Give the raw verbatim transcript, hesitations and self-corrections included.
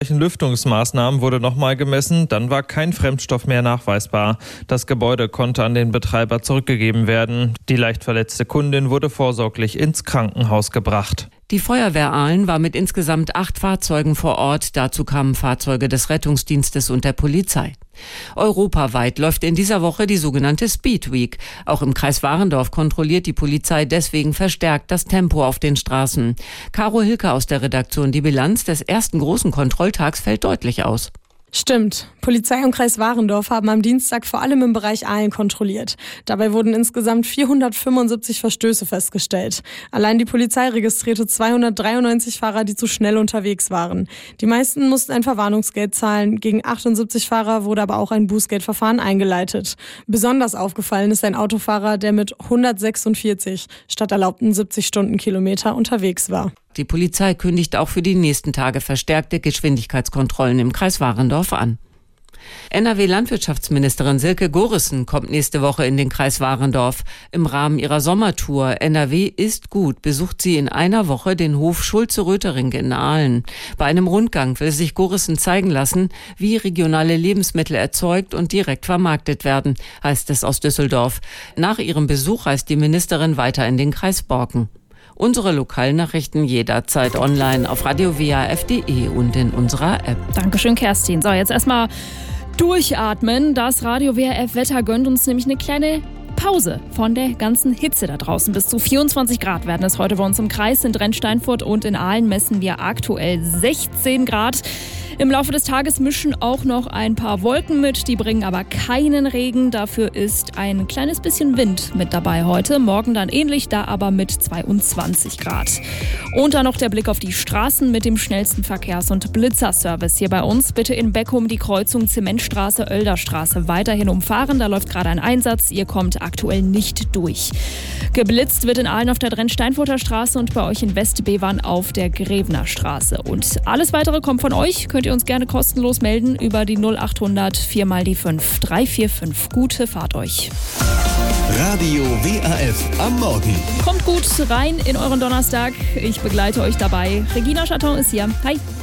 Lüftungsmaßnahmen wurde nochmal gemessen, dann war kein Fremdstoff mehr nachweisbar. Das Gebäude konnte an den Betreiber zurückgegeben werden. Die leicht verletzte Kundin wurde vorsorglich ins Krankenhaus gebracht. Die Feuerwehr Aalen war mit insgesamt acht Fahrzeugen vor Ort. Dazu kamen Fahrzeuge des Rettungsdienstes und der Polizei. Europaweit läuft in dieser Woche die sogenannte Speed Week. Auch im Kreis Warendorf kontrolliert die Polizei deswegen verstärkt das Tempo auf den Straßen. Caro Hilke aus der Redaktion. Die Bilanz des ersten großen Kontrolltags fällt deutlich aus. Stimmt. Polizei und Kreis Warendorf haben am Dienstag vor allem im Bereich Aalen kontrolliert. Dabei wurden insgesamt vierhundertfünfundsiebzig Verstöße festgestellt. Allein die Polizei registrierte zweihundertdreiundneunzig Fahrer, die zu schnell unterwegs waren. Die meisten mussten ein Verwarnungsgeld zahlen. Gegen achtundsiebzig Fahrer wurde aber auch ein Bußgeldverfahren eingeleitet. Besonders aufgefallen ist ein Autofahrer, der mit hundertsechsundvierzig statt erlaubten siebzig Stundenkilometer unterwegs war. Die Polizei kündigt auch für die nächsten Tage verstärkte Geschwindigkeitskontrollen im Kreis Warendorf an. N R W-Landwirtschaftsministerin Silke Gorissen kommt nächste Woche in den Kreis Warendorf. Im Rahmen ihrer Sommertour N R W ist gut besucht sie in einer Woche den Hof Schulze-Rötering in Aalen. Bei einem Rundgang will sich Gorissen zeigen lassen, wie regionale Lebensmittel erzeugt und direkt vermarktet werden, heißt es aus Düsseldorf. Nach ihrem Besuch reist die Ministerin weiter in den Kreis Borken. Unsere Lokalnachrichten jederzeit online auf radio w a f punkt de und in unserer App. Dankeschön, Kerstin. So, jetzt erstmal durchatmen. Das Radio W R F-Wetter gönnt uns nämlich eine kleine Pause von der ganzen Hitze da draußen. Bis zu vierundzwanzig Grad werden es heute bei uns im Kreis. In Drensteinfurt und in Aalen messen wir aktuell sechzehn Grad. Im Laufe des Tages mischen auch noch ein paar Wolken mit, die bringen aber keinen Regen. Dafür ist ein kleines bisschen Wind mit dabei heute. Morgen dann ähnlich, da aber mit zweiundzwanzig Grad. Und dann noch der Blick auf die Straßen mit dem schnellsten Verkehrs- und Blitzerservice hier bei uns. Bitte in Beckum die Kreuzung Zementstraße, Oelderstraße weiterhin umfahren. Da läuft gerade ein Einsatz. Ihr kommt aktuell nicht durch. Geblitzt wird in Aalen auf der Drensteinfurter Straße und bei euch in Westbevern auf der Grevener Straße. Und alles weitere kommt von euch. Könnt ihr uns gerne kostenlos melden über die null acht hundert vier mal die fünf drei vier fünf. Gute Fahrt euch. Radio W R F am Morgen. Kommt gut rein in euren Donnerstag. Ich begleite euch dabei. Regina Chaton ist hier. Hi.